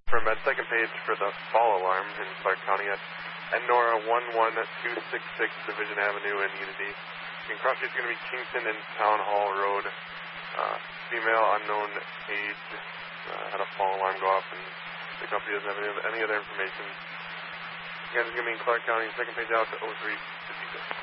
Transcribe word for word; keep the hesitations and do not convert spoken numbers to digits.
For med, second page for the fall alarm in Clark County at Nora one one two six six Division Avenue in Unity. And cross street's going to be Kingston and Town Hall Road. Uh, female, unknown age, uh, had a fall alarm go off, and the company doesn't have any, any other information. Again, it's going to be in Clark County, second page out to oh three fifty-six.